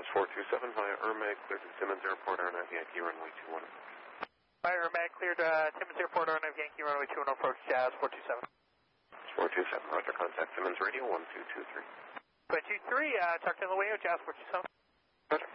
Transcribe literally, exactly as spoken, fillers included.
four two seven via Ermag, cleared to Simmons Airport, R N F Yankee runway two one zero. Via Ermag, cleared uh, Simmons Airport, R N F Yankee runway two one zero, approach Jazz four two seven. four two seven, roger, contact Simmons Radio one two two three. one two two three, uh, talk to the way of Jazz four two seven. Roger.